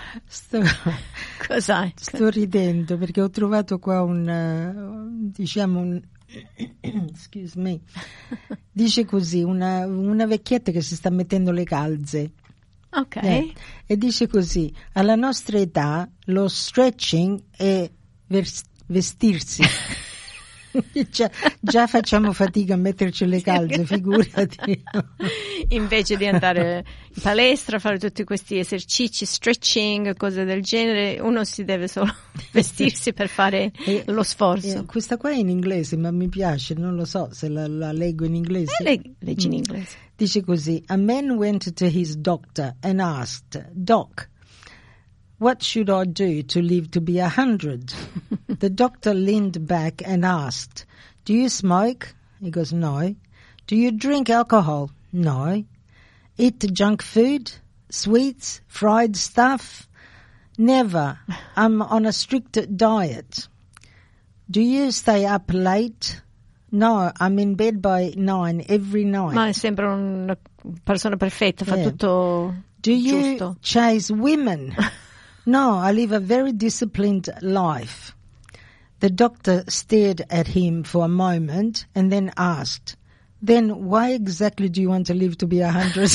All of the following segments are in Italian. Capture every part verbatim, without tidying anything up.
sto, Cos'hai? sto ridendo perché ho trovato qua un, uh, diciamo un excuse me, dice così, una, una vecchietta che si sta mettendo le calze. Ok. Eh, e dice così: alla nostra età lo stretching è vers- vestirsi. già, già facciamo fatica a metterci le calze, figurati. Invece di andare in palestra, fare tutti questi esercizi, stretching, cose del genere, uno si deve solo vestirsi per fare e, lo sforzo. E questa qua è in inglese, ma mi piace, non lo so se la, la leggo in inglese. Eh, leg- leggi in inglese. Mm. Dice così: a man went to his doctor and asked, Doc, what should I do to live to be a hundred? The doctor leaned back and asked, do you smoke? He goes, no. Do you drink alcohol? No. Eat junk food? Sweets? Fried stuff? Never. I'm on a strict diet. Do you stay up late? No, I'm in bed by nine every night. Ma sembra una persona perfetta, fa Yeah. tutto Do you giusto. chase women? No, I live a very disciplined life. The doctor stared at him for a moment and then asked, then why exactly do you want to live to be a hundred?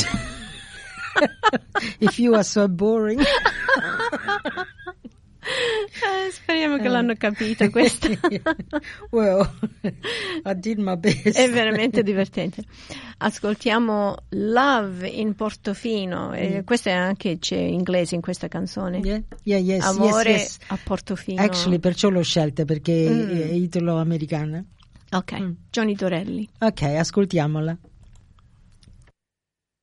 If you are so boring. Eh, speriamo che l'hanno capito questa. Well, I did my best. È veramente divertente. Ascoltiamo Love in Portofino, e Mm. questo è anche c'è inglese in questa canzone. Yeah, yeah, yes, Amore yes, yes. a Portofino. Actually, perciò l'ho scelta perché Mm. è italo-americana. Ok, Mm. Johnny Dorelli. Ok, ascoltiamola.